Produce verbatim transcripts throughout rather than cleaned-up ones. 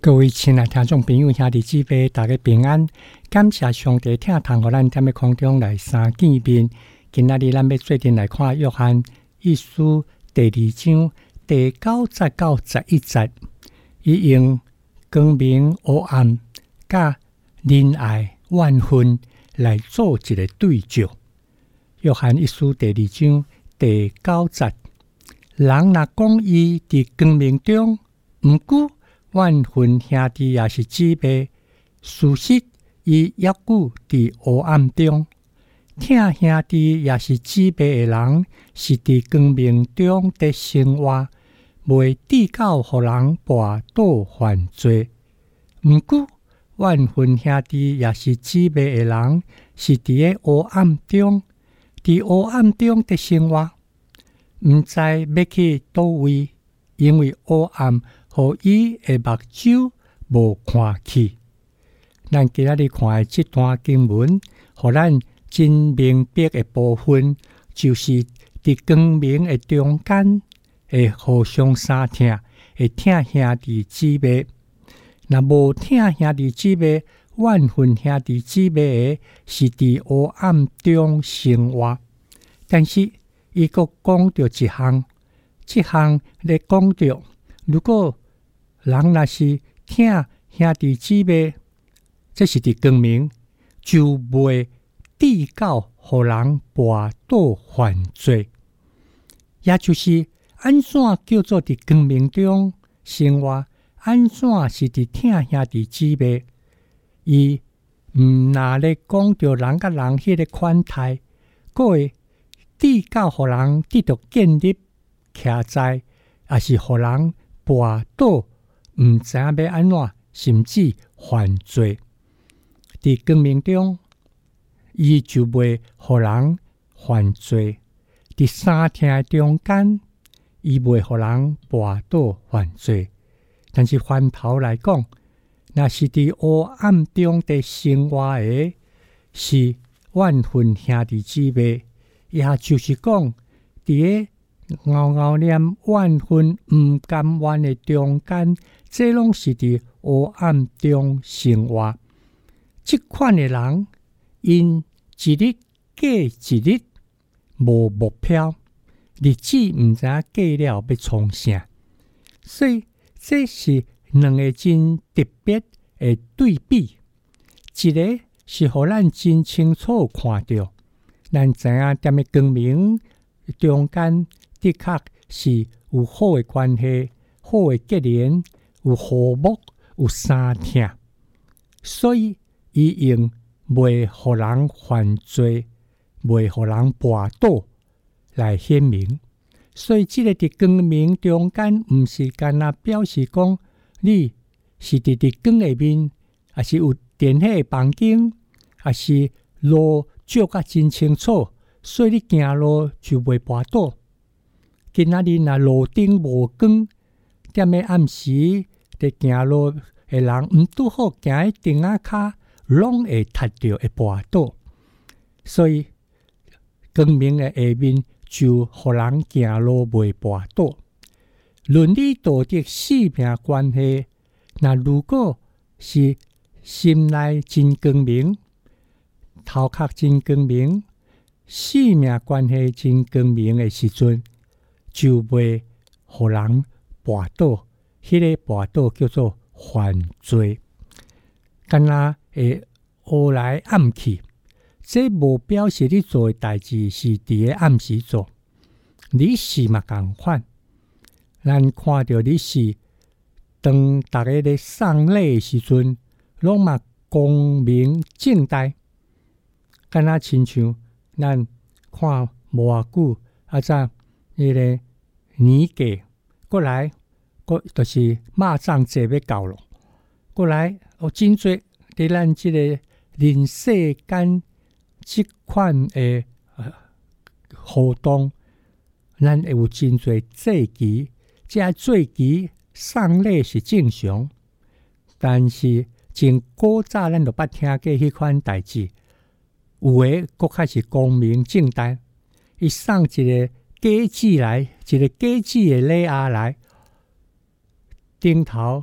各位亲爱听众朋友、兄弟姊妹，大家平安！感谢上帝听堂，互咱踮咧空中来相见面。今仔日咱要做阵来看约翰一书第二章第九节到十一节，伊用光明黑暗、甲仁爱万分来做一个对照。约翰一书第二章第九节，人若讲伊伫光明中，毋过万分兄弟也是姊妹，事实伊抑久伫黑暗中。疼兄弟也是姊妹的人，是伫光明中的生活，袂递到互人跋倒犯罪。毋过万分兄弟也是姊妹的人，是伫咧黑暗中，伫黑暗中的生活，毋知要去倒位，因为黑暗互伊的目睭无看去。咱今仔日看的这段经文，互咱真明白的部分，就是伫光明的中间，会互相相疼，会疼兄弟姊妹。若无疼兄弟姊妹，万分兄弟姊妹的，是伫黑暗中生活。但是伊阁讲到一项，这项咧讲到，如果人若是疼兄弟姊妹，这是伫光明，就袂递到互人跋倒犯罪。也就是安怎叫做伫光明中生活，安怎是伫疼兄弟姊妹。伊毋若咧讲到人甲人迄个款态，佫会递到互人得到建立徛在，也是互人跋倒，毋知影要安怎，甚至犯罪。伫光明中，伊就袂互人犯罪；伫三听的中间，伊袂互人跋倒犯罪。但是反头来讲，若是伫黑暗中的生活的，是万分兄弟姊妹，也就是讲，伫咧熬熬念万分毋甘愿的中间，这拢是伫黑暗中生活。即款的人，因一日过一日，无目标，日子毋知影过了要创啥。所以这是两个真特别的对比。一个是互咱真清楚看到，咱知影踮咧光明中间，的确是有好的关系、好的结连，有和睦，有相疼。所以伊用袂互人犯罪，袂互人跋倒来显明。所以这个伫光明中间，毋是干那表示讲你是伫伫光下面，还是有电火的房间，还是路照甲真清楚，所以你行路就袂跋倒。今仔日若路顶无光，踮咧暗时伫行路的人，毋拄好行喺灯仔骹，拢会踢着会跋倒。所以光明的下面就互人行路袂跋倒。伦理道德生命关系，那如果是心内真光明，头壳真光明，生命关系真光明的时阵，就袂互人跋倒。迄、那个跋倒叫做犯罪。敢若会乌来暗去，这无表示你做的代志是伫咧暗时做，你是嘛共款。咱看到你是当大家咧送礼的时阵，拢嘛光明正大。敢若亲像咱看无偌久，啊早迄个年假过来，过就是肉粽节要到咯。过来有真侪伫咱即个人世间即款的活动，咱会有真侪祭期，即个祭期送礼是正常，但是真古早咱就捌听过迄款代志，有诶佫较是光明正大，伊送一个果子来，一个果子的礼盒来，顶头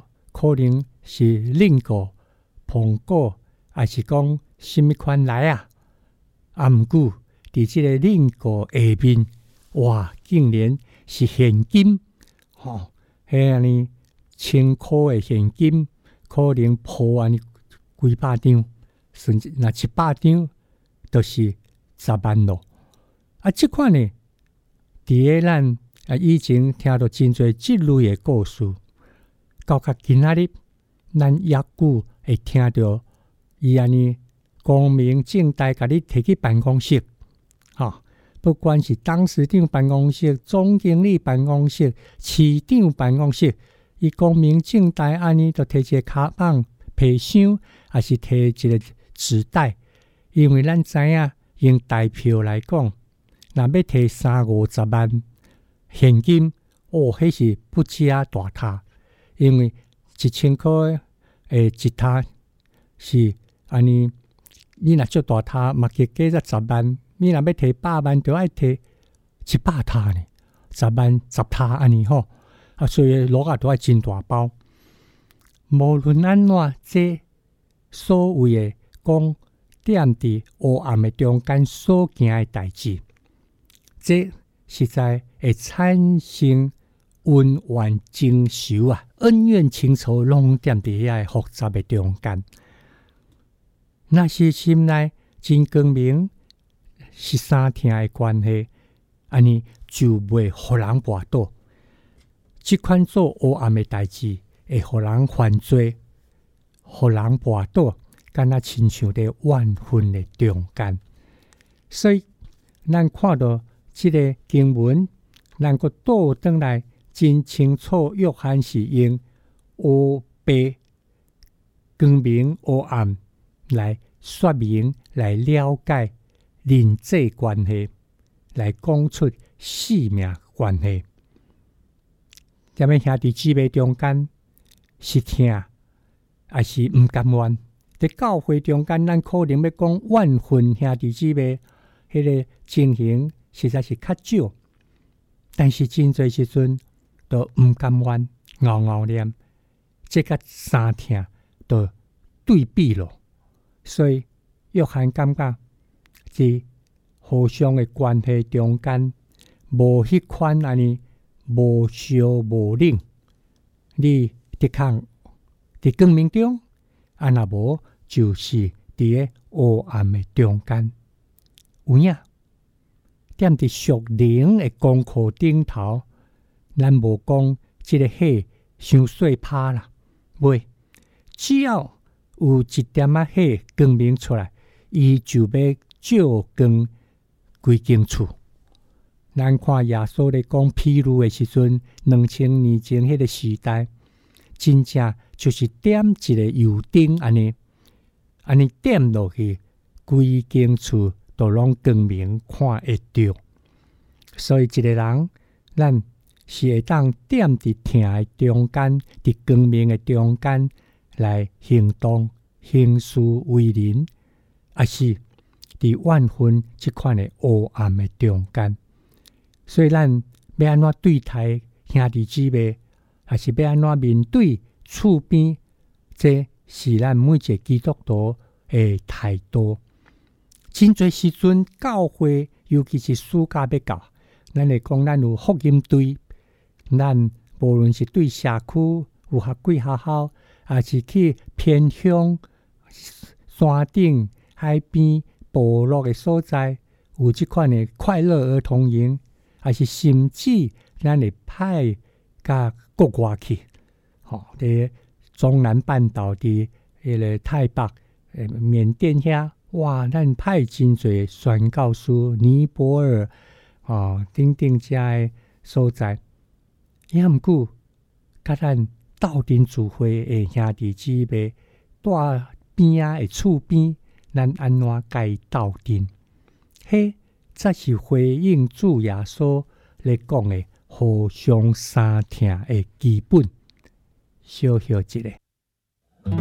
可能是冷果、苹果，还是讲什么款来啊？啊，毋过伫即个冷果下面，哇，竟然是现金，吼、哦，迄安尼千箍的现金，可能铺安尼几百张，甚至若一百张，都是十万咯。啊，即款呢，伫个咱啊以前听到真侪即类的故事，到甲今仔日，咱抑久会听到伊安尼光明正大甲你摕去办公室，吼、哦，不管是董事长办公室、总经理办公室、市长办公室，伊光明正大安尼，就摕一个卡棒、皮箱，还是摕一个纸袋，因为咱知影用代票来讲，若要摕三五十万现金，哦，迄是不加大塔，因为一千块诶一塔是安尼，你若做大塔，嘛加加才十万，你若要摕百万，就爱摕一百塔呢，十万十塔安尼吼，啊，所以落啊都爱真大包。无论安怎，这所谓的讲踮伫黑暗的中间所行的代志，这实在会产生恩怨情仇啊，恩怨情仇拢踮伫遐复杂的中间。若是心内真光明、十三听的关系，安尼就袂互人跋倒。即款做黑暗的代志，会互人犯罪，互人跋倒，敢若亲像伫怨恨的中间。所以，咱看到即个经文，咱个倒转来，真清楚约翰是用黑白、光明、黑暗来说明、来了解人际关系，来讲出生命关系。踮咧兄弟姊妹中间是听，还是毋甘愿？伫教会中间，咱可能要讲怨恨兄弟姊妹，迄个情形实在是较少。但是真侪时阵都毋甘愿，拗拗念，这甲三听都对比咯。所以约翰感觉，伫互相的关系中间，无迄款安尼无烧无冷。你伫空伫光明中，啊若无就是伫个黑暗的中间。有影踮伫属灵的功课顶头，咱无讲即个火伤细拍啦，袂，只要有一点仔火光明出来，伊就要照光规间厝。咱看耶稣咧讲譬喻的时阵，两千年前迄个时代，真正就是点一个油灯安尼，安尼点落去，规间厝都拢光明看会到。所以一个人，咱是会当踮伫听的中间，伫光明的中间来行动、行事为人，还是伫怨恨即款的黑暗的中间。所以咱要安怎对待兄弟姊妹，还是要安怎面对厝边，这是咱每一个基督徒的态度。真侪时阵，教会尤其是暑假要到，咱会讲咱有福音队，咱无论是对社区有合几学校，还是去偏乡、山顶、海边、部落的所在，有即款的快乐儿童营，还是甚至咱会派甲国外去，吼，伫中南半岛伫迄个泰北、诶缅甸遐，哇，咱派真侪宣教师、尼泊尔，哦，等等遮的所在。也毋过，甲咱斗阵聚会的兄弟姊妹，住边仔的厝边，咱安怎甲伊斗阵？迄才是回应主耶稣咧讲的互相相听的基本。小小一个。